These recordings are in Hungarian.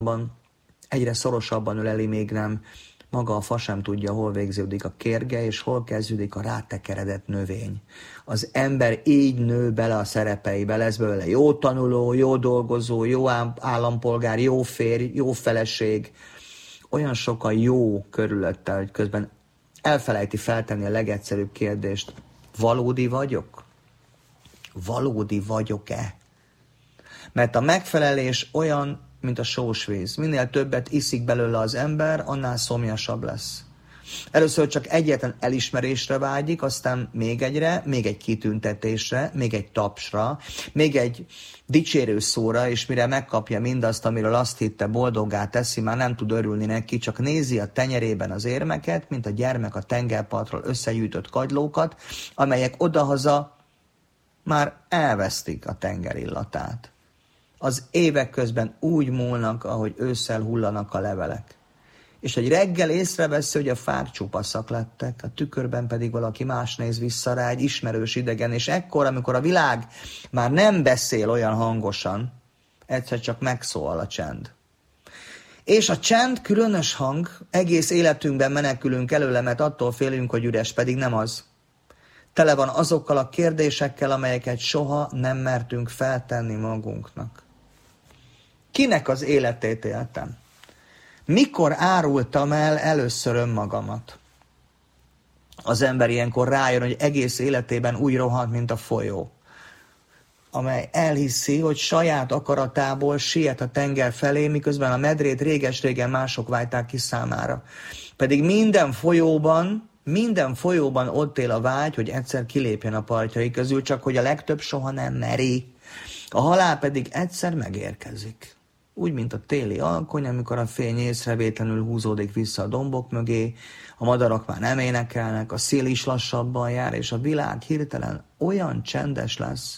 egyre szorosabban öleli, még nem maga a fa sem tudja, hol végződik a kérge, és hol kezdődik a rátekeredett növény. Az ember így nő bele a szerepeibe, lesz belőle jó tanuló, jó dolgozó, jó állampolgár, jó férj, jó feleség, olyan sok a jó körülötte, hogy közben elfelejti feltenni a legegyszerűbb kérdést. Valódi vagyok? Valódi vagyok-e? Mert a megfelelés olyan, mint a sós víz. Minél többet iszik belőle az ember, annál szomjasabb lesz. Először csak egyetlen elismerésre vágyik, aztán még egyre, még egy kitüntetésre, még egy tapsra, még egy dicsérő szóra, és mire megkapja mindazt, amiről azt hitte, boldoggá teszi, már nem tud örülni neki, csak nézi a tenyerében az érmeket, mint a gyermek a tengerpartról összegyűjtött kagylókat, amelyek odahaza már elvesztik a tenger illatát. Az évek közben úgy múlnak, ahogy ősszel hullanak a levelek. És egy reggel észreveszi, hogy a fák csupaszak lettek, a tükörben pedig valaki más néz vissza rá, egy ismerős idegen, és ekkor, amikor a világ már nem beszél olyan hangosan, egyszer csak megszólal a csend. És a csend különös hang, egész életünkben menekülünk előle, mert attól félünk, hogy üres, pedig nem az. Tele van azokkal a kérdésekkel, amelyeket soha nem mertünk feltenni magunknak. Kinek az életét éltem? Mikor árultam el először önmagamat? Az ember ilyenkor rájön, hogy egész életében úgy rohant, mint a folyó, amely elhiszi, hogy saját akaratából siet a tenger felé, miközben a medrét réges-régen mások vájták ki számára. Pedig minden folyóban ott él a vágy, hogy egyszer kilépjen a partjai közül, csak hogy a legtöbb soha nem meri. A halál pedig egyszer megérkezik. Úgy, mint a téli alkony, amikor a fény észrevétlenül húzódik vissza a dombok mögé, a madarak már nem énekelnek, a szél is lassabban jár, és a világ hirtelen olyan csendes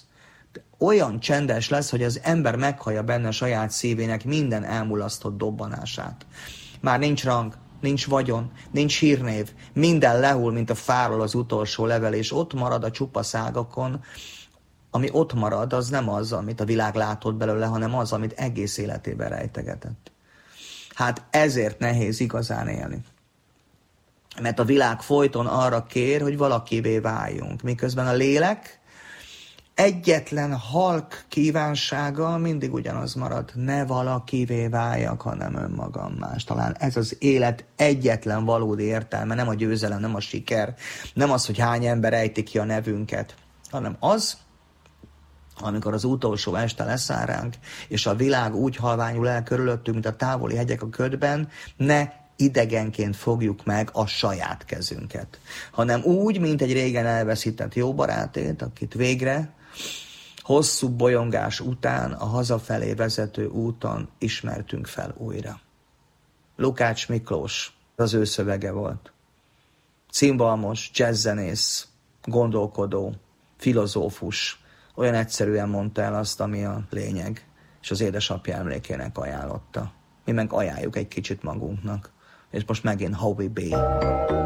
lesz, hogy az ember meghallja benne saját szívének minden elmulasztott dobbanását. Már nincs rang, nincs vagyon, nincs hírnév, minden lehull, mint a fáról az utolsó level, és ott marad a csupasz ágakon. Ami ott marad, az nem az, amit a világ látott belőle, hanem az, amit egész életében rejtegetett. Hát ezért nehéz igazán élni. Mert a világ folyton arra kér, hogy valakivé váljunk. Miközben a lélek egyetlen halk kívánsága mindig ugyanaz marad. Ne valakivé váljak, hanem önmagam más. Talán ez az élet egyetlen valódi értelme, nem a győzelem, nem a siker, nem az, hogy hány ember ejti ki a nevünket, hanem az, amikor az utolsó este leszáll ránk, és a világ úgy halványul el körülöttünk, mint a távoli hegyek a ködben, ne idegenként fogjuk meg a saját kezünket, hanem úgy, mint egy régen elveszített jó barátét, akit végre hosszú bolyongás után a hazafelé vezető úton ismertünk fel újra. Lukács Miklós, az ő szövege volt. Cimbalmos, jazzzenész, gondolkodó, filozófus, olyan egyszerűen mondta el azt, ami a lényeg, és az édesapja emlékének ajánlotta. Mi meg ajánljuk egy kicsit magunknak. És most megint How We Be.